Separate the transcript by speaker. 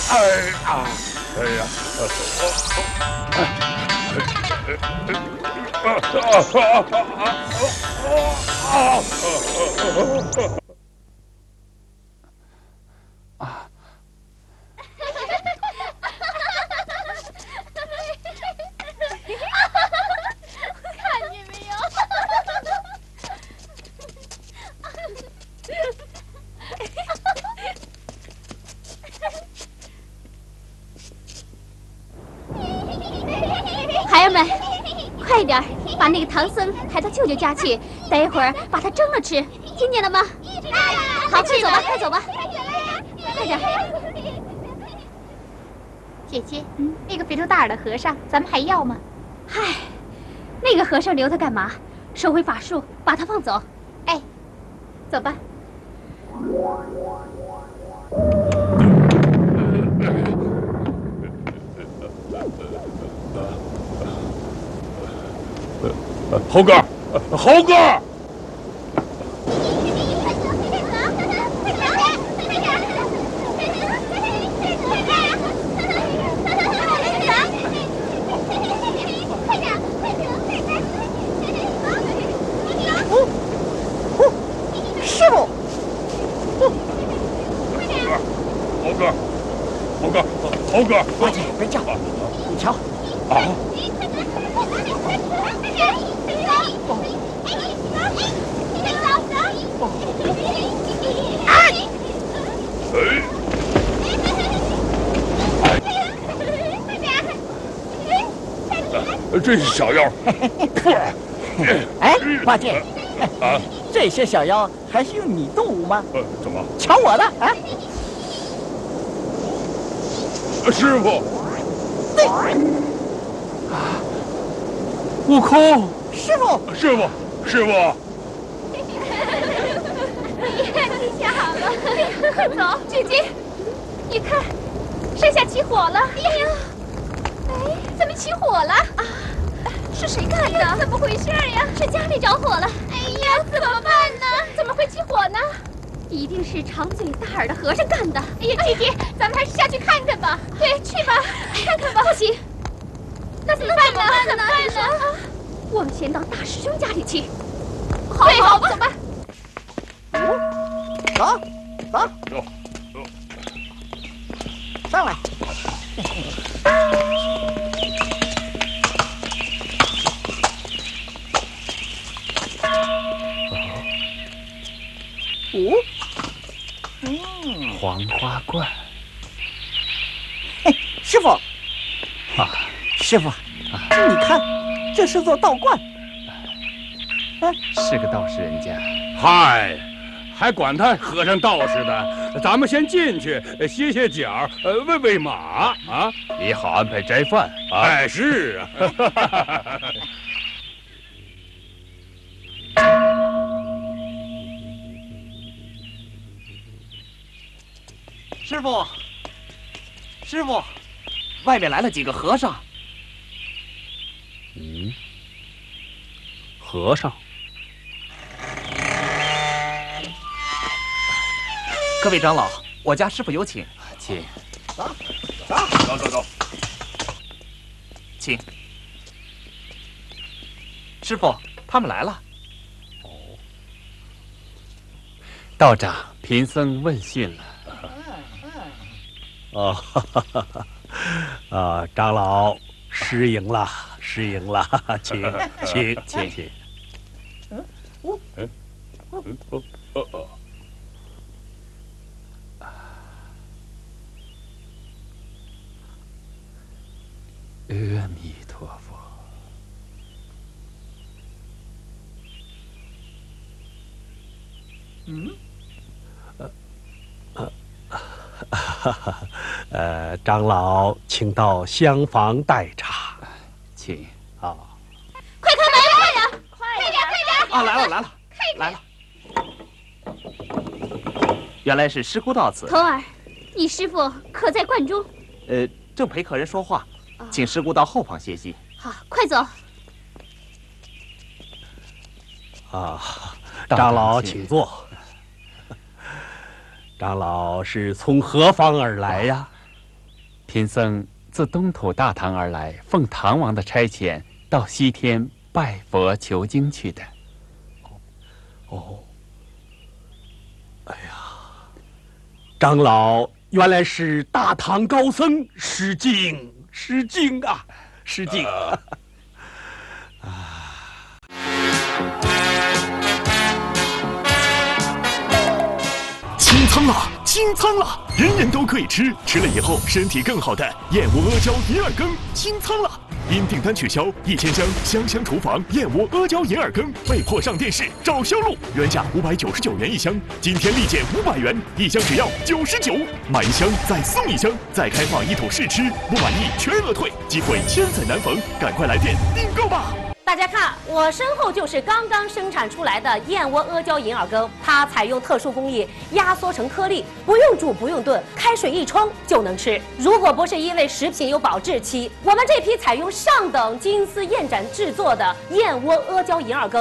Speaker 1: 看见没有？孩儿们，快点把那个唐僧抬到舅舅家去，待会儿把他蒸了吃，听见了吗？好，快走吧，快走吧，快点。
Speaker 2: 姐姐，那个肥头大耳的和尚，咱们还要吗？
Speaker 1: 嗨，那个和尚留他干嘛？收回法术，把他放走。
Speaker 2: 哎，走吧。
Speaker 3: 猴哥，猴哥！
Speaker 4: 师傅，
Speaker 3: 猴哥，猴哥，猴哥！
Speaker 4: 八戒，别叫！你瞧，
Speaker 3: 啊！这是小妖。
Speaker 4: 哎，八戒，
Speaker 3: 啊，
Speaker 4: 这些小妖还需用你动武吗？
Speaker 3: 怎么？
Speaker 4: 瞧我的啊！
Speaker 3: 师傅，
Speaker 5: 悟空，
Speaker 4: 师傅，
Speaker 3: 师傅，师傅！
Speaker 1: 你想了，快走，姐姐，你看，山下起火了！哎呀，哎，怎么起火了？啊，是谁干的？怎么回事呀？是家里着火了！哎呀，怎么办呢？怎么会起火呢？一定是长嘴大耳的和尚干的！哎呀，姐姐，咱们还是下去看看吧。对，去吧，看看吧。不行，那怎么办呢？怎么办呢？我们先到大师兄家里去。好，好吧，走吧。
Speaker 4: 走，走，
Speaker 3: 走，
Speaker 4: 上来。
Speaker 5: 黄花罐。
Speaker 4: 嘿，师傅，
Speaker 5: 啊，
Speaker 4: 师傅，你看，这是座道观。
Speaker 5: 是个道士人家。
Speaker 3: 嗨，还管他和尚道士的，咱们先进去歇歇脚，喂喂马啊！
Speaker 5: 也好安排斋饭啊。
Speaker 3: 哎，是啊。
Speaker 6: 师傅，师傅，外面来了几个和尚。
Speaker 5: 嗯，和尚。
Speaker 6: 各位长老，我家师傅有请，
Speaker 5: 请。
Speaker 4: 走，
Speaker 3: 走。
Speaker 6: 请。师傅，他们来了。
Speaker 5: 道长，贫僧问讯了。
Speaker 7: 哦，啊，长老失迎了，失迎了，请。
Speaker 5: 阿弥陀佛。
Speaker 7: 长老，请到厢房待茶。
Speaker 5: 请。
Speaker 7: 啊，
Speaker 1: 快开门！快点！
Speaker 6: 啊，来了。原来是师姑到此。
Speaker 1: 头儿，你师傅可在观中？
Speaker 6: 正陪客人说话，请师姑到后房歇息。
Speaker 1: 好，快走。
Speaker 7: 啊，长老请坐。长老是从何方而来呀？
Speaker 5: 贫僧自东土大唐而来，奉唐王的差遣，到西天拜佛求经去的。
Speaker 7: 哦，哎呀，长老原来是大唐高僧，失敬失敬啊，失敬。
Speaker 8: 清仓了，清仓了，人人都可以吃，吃了以后身体更好的燕窝阿胶银耳羹清仓了。因订单取消，1000箱香香厨房燕窝阿胶银耳羹被迫上电视找销路，原价599元一箱，今天立减500元，一箱只要99，买一箱再送一箱，再开放一桶试吃，不满意全额退，机会千载难逢，赶快来电订购吧！
Speaker 9: 大家看，我身后就是刚刚生产出来的燕窝阿胶银耳羹，它采用特殊工艺压缩成颗粒，不用煮不用炖，开水一冲就能吃。如果不是因为食品有保质期，我们这批采用上等金丝燕盏制作的燕窝阿胶银耳羹